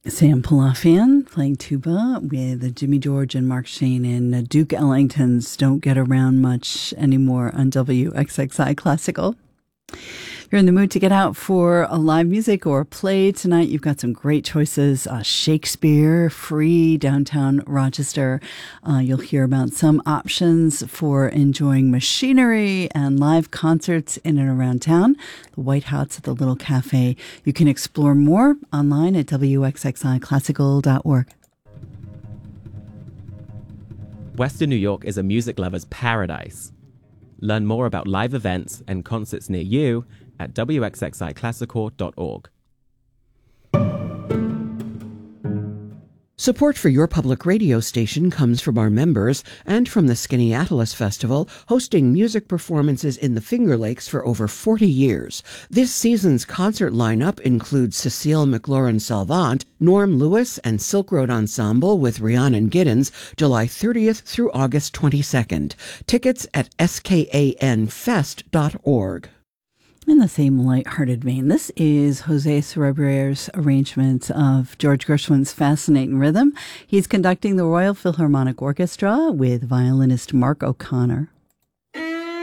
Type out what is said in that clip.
Sam Palafian playing tuba with Jimmy George and Mark Shane in Duke Ellington's Don't Get Around Much Anymore on WXXI Classical. If you're in the mood to get out for a live music or a play tonight, you've got some great choices. Shakespeare, free, downtown Rochester. You'll hear about some options for enjoying machinery and live concerts in and around town. The White House at the Little Cafe. You can explore more online at wxxiclassical.org. Western New York is a music lover's paradise. Learn more about live events and concerts near you at wxxiclassical.org. Support for your public radio station comes from our members and from the Skaneateles Festival, hosting music performances in the Finger Lakes for over 40 years. This season's concert lineup includes Cecile McLaurin-Salvant, Norm Lewis, and Silk Road Ensemble with Rhiannon Giddens, July 30th through August 22nd. Tickets at skanfest.org. In the same lighthearted vein, this is Jose Cerebrier's arrangement of George Gershwin's Fascinating Rhythm. He's conducting the Royal Philharmonic Orchestra with violinist Mark O'Connor.